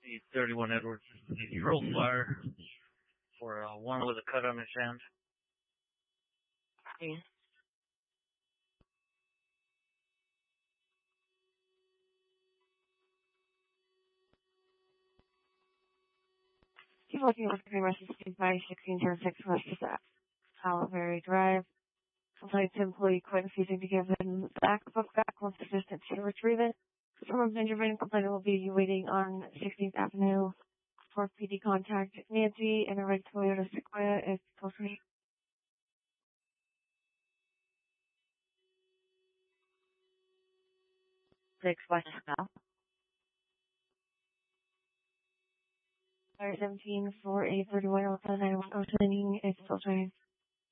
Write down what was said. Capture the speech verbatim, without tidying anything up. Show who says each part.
Speaker 1: the thirty-one Edwards control flyer for uh, one with a cut on his hand.
Speaker 2: Yeah. Keep looking at the green message by sixteen zero six West at Hallaberry Drive. Complaints employee quite refusing to give them back book back once assistant to retrieve it. From Benjamin, complainant will be waiting on sixteenth Avenue for P D contact Nancy and a red Toyota Sequoia is supposed to be
Speaker 3: Six West now.
Speaker 2: seventeen for a thirty-one oh nine one oh is still trying.